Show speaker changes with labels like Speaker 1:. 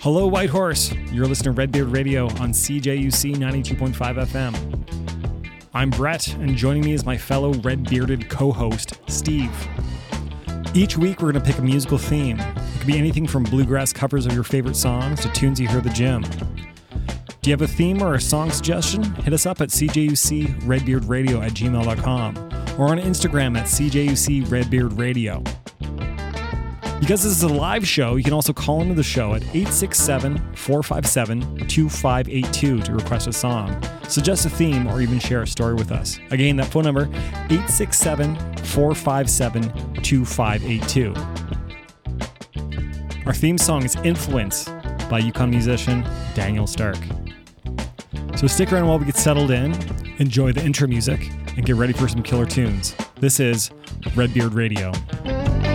Speaker 1: Hello, Whitehorse. You're listening to Redbeard Radio on CJUC 92.5 FM. I'm Brett, and joining me is my fellow red-bearded co-host, Steve. Each week, we're going to pick a musical theme. It could be anything from bluegrass covers of your favorite songs to tunes you hear at the gym. Do you have a theme or a song suggestion? Hit us up at cjucredbeardradio@gmail.com or on Instagram at cjucredbeardradio. Because this is a live show, you can also call into the show at 867-457-2582 to request a song, suggest a theme, or even share a story with us. Again, that phone number, 867-457-2582. Our theme song is Influence by Yukon musician Daniel Stark. So stick around while we get settled in, enjoy the intro music, and get ready for some killer tunes. This is Redbeard Radio.